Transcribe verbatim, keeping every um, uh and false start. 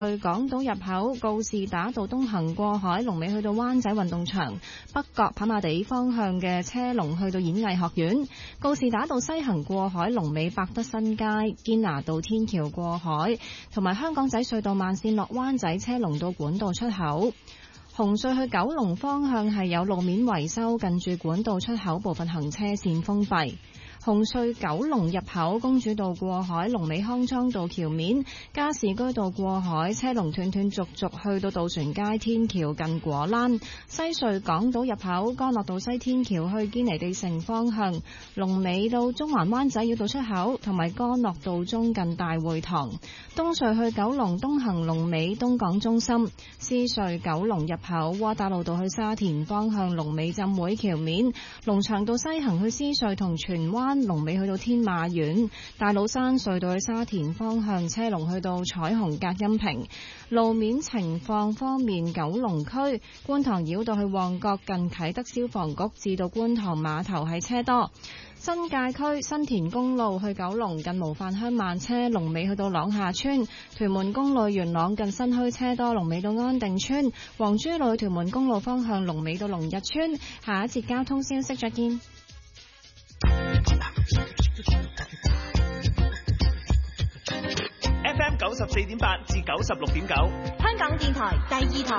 去港島入口告士打道東行過海，龍尾去到灣仔運動場；北角跑馬地方向嘅車龍去到演藝學院。告士打道西行過海，龍尾百德新街；堅拿道天橋過海，同埋香港仔隧道慢線落灣仔車龍到管道出口。紅隧去九龍方向係有路面維修，近住管道出口部分行車線封閉。紅隧九龍入口公主道過海，龍尾康莊道橋面；加士居道過海車龍斷斷續續去到渡船街天橋近果欄。西隧港島入口干諾道西天橋去堅尼地城方向，龍尾到中環灣仔繞道出口，同埋干諾道中近大會堂。東隧去九龍東行龍尾東港中心。獅隧九龍入口窩打老道去沙田方向，龍尾浸會橋面。龍翔道西行去獅隧同荃灣，龍尾去到天馬苑。大老山隧道去沙田方向車龍去到彩虹隔音屏。路面情況方面，九龍區觀塘繞道去旺角近啟德消防局至到觀塘碼頭係車多。新界區新田公路去九龍近模範鄉慢車，龍尾去到朗下村。屯門公路元朗近新墟車多，龍尾到安定村。黃珠路屯門公路方向龍尾到龍日村。下一節交通消息再見。 F M 九十四點八至九十六點九， 香港電台第二台。